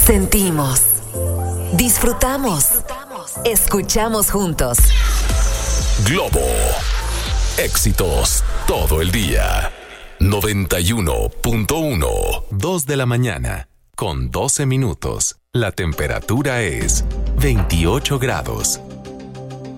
Sentimos, disfrutamos, escuchamos juntos. Globo. Éxitos todo el día. 91.1. 2 de la mañana, con 12 minutos. La temperatura es 28 grados.